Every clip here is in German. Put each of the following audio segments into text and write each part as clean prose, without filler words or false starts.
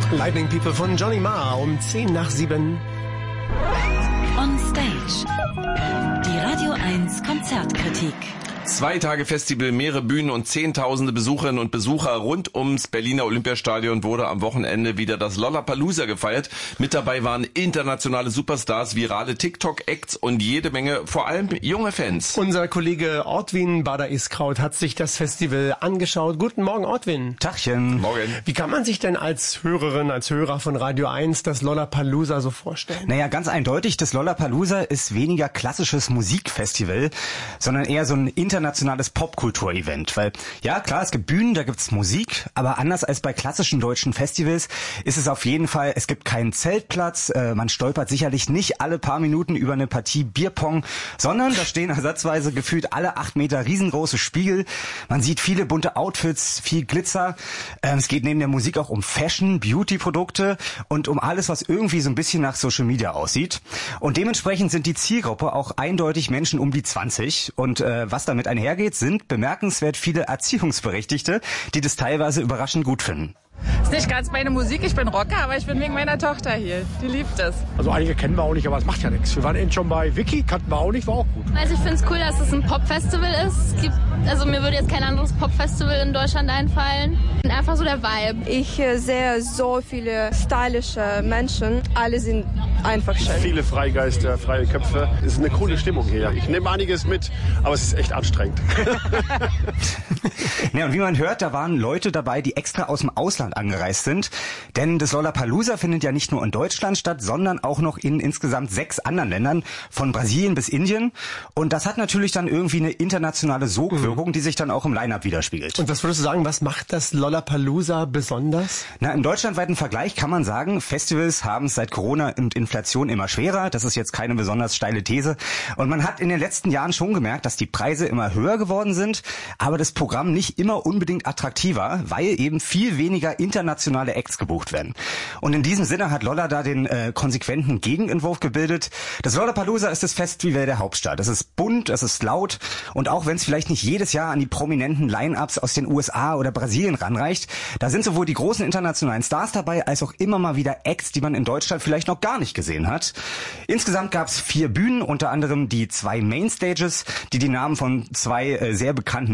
Lightning People von Johnny Marr um 7:10. On Stage. Die Radio 1 Konzertkritik. 2 Tage Festival, mehrere Bühnen und Zehntausende Besucherinnen und Besucher rund ums Berliner Olympiastadion wurde am Wochenende wieder das Lollapalooza gefeiert. Mit dabei waren internationale Superstars, virale TikTok-Acts und jede Menge, vor allem junge Fans. Unser Kollege Ortwin Bader-Iskraut hat sich das Festival angeschaut. Guten Morgen, Ortwin. Tachchen. Morgen. Wie kann man sich denn als Hörerin, als Hörer von Radio 1 das Lollapalooza so vorstellen? Naja, ganz eindeutig, das Lollapalooza ist weniger klassisches Musikfestival, sondern eher so ein internationales Popkultur-Event. Weil, ja klar, es gibt Bühnen, da gibt's Musik, aber anders als bei klassischen deutschen Festivals ist es auf jeden Fall, es gibt keinen Zeltplatz, man stolpert sicherlich nicht alle paar Minuten über eine Partie Bierpong, sondern da stehen ersatzweise gefühlt alle 8 Meter riesengroße Spiegel. Man sieht viele bunte Outfits, viel Glitzer. Es geht neben der Musik auch um Fashion, Beauty-Produkte und um alles, was irgendwie so ein bisschen nach Social Media aussieht. Und dementsprechend sind die Zielgruppe auch eindeutig Menschen um die 20. Und was damit einhergeht, sind bemerkenswert viele Erziehungsberechtigte, die das teilweise überraschend gut finden. Ist nicht ganz meine Musik, ich bin Rocker, aber ich bin wegen meiner Tochter hier. Die liebt es. Also einige kennen wir auch nicht, aber es macht ja nichts. Wir waren eben schon bei Vicky, kannten wir auch nicht, war auch gut. Also ich finde es cool, dass es ein Popfestival ist. Also mir würde jetzt kein anderes Popfestival in Deutschland einfallen. Und einfach so der Vibe. Ich sehe so viele stylische Menschen. Alle sind einfach schön. Viele Freigeister, freie Köpfe. Es ist eine coole Stimmung hier. Ich nehme einiges mit, aber es ist echt anstrengend. Ja, und wie man hört, da waren Leute dabei, die extra aus dem Ausland angereist sind. Denn das Lollapalooza findet ja nicht nur in Deutschland statt, sondern auch noch in insgesamt 6 anderen Ländern, von Brasilien bis Indien. Und das hat natürlich dann irgendwie eine internationale Sogwirkung, die sich dann auch im Line-Up widerspiegelt. Und was würdest du sagen, was macht das Lollapalooza besonders? Na, im deutschlandweiten Vergleich kann man sagen, Festivals haben es seit Corona und Inflation immer schwerer. Das ist jetzt keine besonders steile These. Und man hat in den letzten Jahren schon gemerkt, dass die Preise immer höher geworden sind, aber das Programm nicht immer unbedingt attraktiver, weil eben viel weniger internationale Acts gebucht werden. Und in diesem Sinne hat Lolla da den konsequenten Gegenentwurf gebildet. Das Lollapalooza ist das Festival der Hauptstadt. Es ist bunt, es ist laut und auch wenn es vielleicht nicht jedes Jahr an die prominenten Line-Ups aus den USA oder Brasilien ranreicht, da sind sowohl die großen internationalen Stars dabei, als auch immer mal wieder Acts, die man in Deutschland vielleicht noch gar nicht gesehen hat. Insgesamt gab es 4 Bühnen, unter anderem die 2 Mainstages, die Namen von 2 sehr bekannten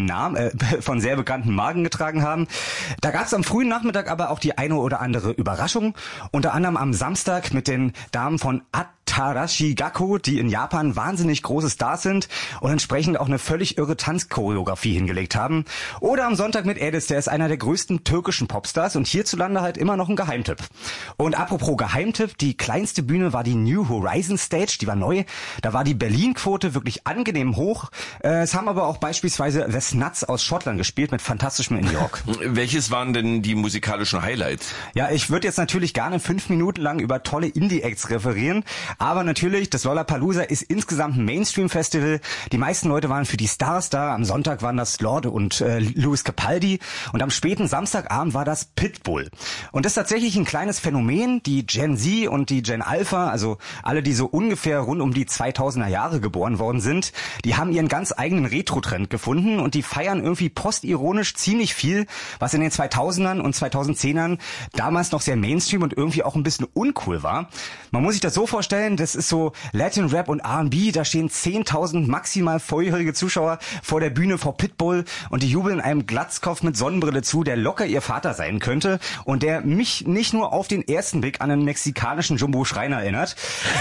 Marken getragen haben. Da gab es am frühen Nachmittag aber auch die eine oder andere Überraschung. Unter anderem am Samstag mit den Damen von Atarashi Gakko, die in Japan wahnsinnig große Stars sind und entsprechend auch eine völlig irre Tanzchoreografie hingelegt haben. Oder am Sonntag mit Edis, der ist einer der größten türkischen Popstars und hierzulande halt immer noch ein Geheimtipp. Und apropos Geheimtipp, die kleinste Bühne war die New Horizon Stage, die war neu. Da war die Berlin-Quote wirklich angenehm hoch. Es haben aber auch beispielsweise The Snuts aus Schottland gespielt mit fantastischem In York. Welches waren denn die musikalischen Highlights? Ja, ich würde jetzt natürlich gerne 5 Minuten lang über tolle Indie-Acts referieren, aber natürlich, das Lollapalooza ist insgesamt ein Mainstream-Festival. Die meisten Leute waren für die Stars da. Am Sonntag waren das Lorde und Louis Capaldi und am späten Samstagabend war das Pitbull. Und das ist tatsächlich ein kleines Phänomen. Die Gen Z und die Gen Alpha, also alle, die so ungefähr rund um die 2000er Jahre geboren worden sind, die haben ihren ganz eigenen Retro-Trend gefunden und die feiern irgendwie postironisch ziemlich viel, was in den 2000ern und 2010ern damals noch sehr Mainstream und irgendwie auch ein bisschen uncool war. Man muss sich das so vorstellen, das ist so Latin Rap und R&B, da stehen 10.000 maximal volljährige Zuschauer vor der Bühne vor Pitbull und die jubeln einem Glatzkopf mit Sonnenbrille zu, der locker ihr Vater sein könnte und der mich nicht nur auf den ersten Blick an einen mexikanischen Jumbo Schreiner erinnert.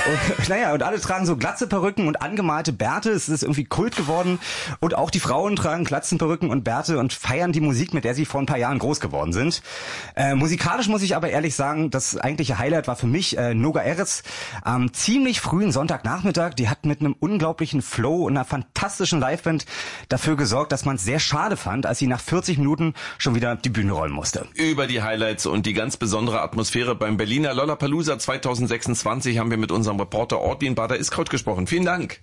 Und alle tragen so glatze Perücken und angemalte Bärte, es ist irgendwie Kult geworden und auch die Frauen tragen Glatzenperücken und Bärte und feiern die Musik, mit der sie vor ein paar Jahren groß geworden sind. Musikalisch muss ich aber ehrlich sagen, das eigentliche Highlight war für mich Noga Erez am ziemlich frühen Sonntagnachmittag. Die hat mit einem unglaublichen Flow und einer fantastischen Liveband dafür gesorgt, dass man es sehr schade fand, als sie nach 40 Minuten schon wieder die Bühne rollen musste. Über die Highlights und die ganz besondere Atmosphäre beim Berliner Lollapalooza 2026 haben wir mit unserem Reporter Ortwin Bader-Iskraut gesprochen. Vielen Dank.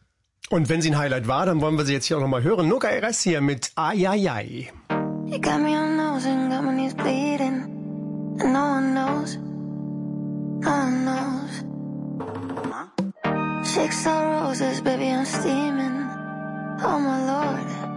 Und wenn sie ein Highlight war, dann wollen wir sie jetzt hier auch nochmal hören. Noga Erez hier mit Ayayay. You got me on nose and got my knees bleeding. And no one knows. No one knows. Chicks all roses, baby, I'm steaming. Oh my lord.